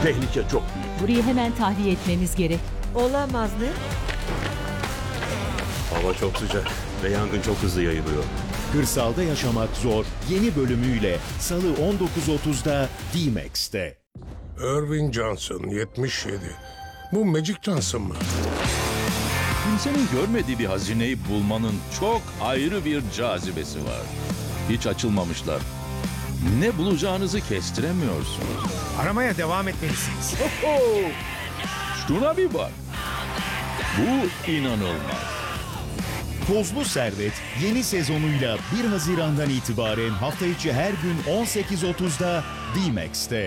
Tehlike çok büyük. Burayı hemen tahliye etmemiz gerek. Olamaz ne? Hava çok sıcak ve yangın çok hızlı yayılıyor. Kırsalda Yaşamak Zor yeni bölümüyle Salı 19.30'da D-Max'te. Irving Johnson, 77. Bu Magic Johnson mı? Kimsenin görmediği bir hazineyi bulmanın çok ayrı bir cazibesi var. Hiç açılmamışlar. Ne bulacağınızı kestiremiyorsunuz. Aramaya devam etmelisiniz. Şuna bir bak. Bu inanılmaz. Tozlu Servet yeni sezonuyla 1 Haziran'dan itibaren hafta içi her gün 18.30'da D-Max'te.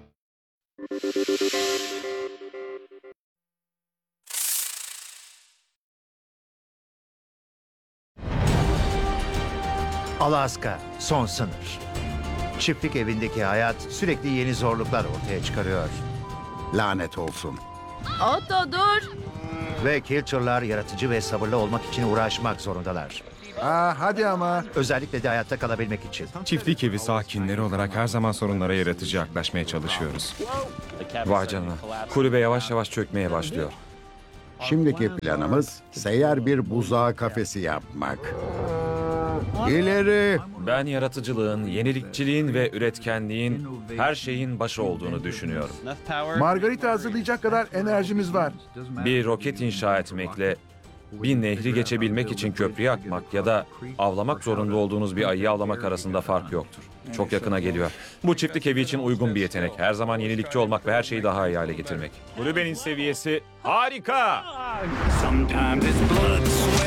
Alaska, son sınır. Çiftlik evindeki hayat sürekli yeni zorluklar ortaya çıkarıyor. Lanet olsun. Otto dur. Ve Kilcher'lar yaratıcı ve sabırlı olmak için uğraşmak zorundalar. Hadi ama. Özellikle de hayatta kalabilmek için. Çiftlik evi sakinleri olarak her zaman sorunlara yaratıcı yaklaşmaya çalışıyoruz. Vay canına. Kulübe yavaş yavaş çökmeye başlıyor. Şimdiki planımız seyyar bir buzağı kafesi yapmak. İleri. Ben yaratıcılığın, yenilikçiliğin ve üretkenliğin her şeyin başı olduğunu düşünüyorum. Margarita hazırlayacak kadar enerjimiz var. Bir roket inşa etmekle bir nehri geçebilmek için köprüye akmak ya da avlamak zorunda olduğunuz bir ayıyı avlamak arasında fark yoktur. Çok yakına geliyor. Bu çiftlik evi için uygun bir yetenek. Her zaman yenilikçi olmak ve her şeyi daha iyi hale getirmek. Kulübenin seviyesi harika. Sometimes it's blood.